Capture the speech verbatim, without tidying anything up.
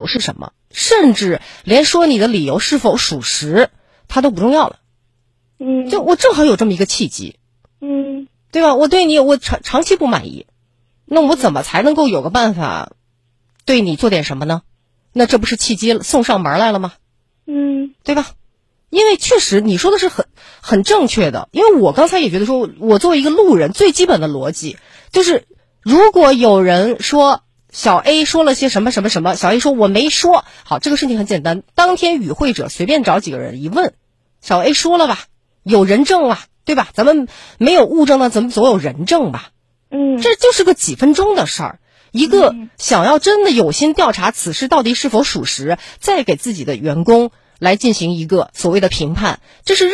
是什么，甚至连说你的理由是否属实，它都不重要了。 嗯， 就我正好有这么一个契机， 嗯， 对吧？我对你我长长期不满意，那我怎么才能够有个办法对你做点什么呢？那这不是契机送上门来了吗？ 嗯， 对吧？因为确实你说的是很很正确的，因为我刚才也觉得说，我作为一个路人，最基本的逻辑就是，如果有人说小 A 说了些什么什么什么，小 A 说我没说，好，这个事情很简单，当天与会者随便找几个人一问，小 A 说了吧，有人证吧，对吧？咱们没有物证呢，咱们总有人证吧？ 嗯， 这就是个几分钟的事儿。一个想要真的有心调查此事到底是否属实，再给自己的员工来进行一个所谓的评判，这是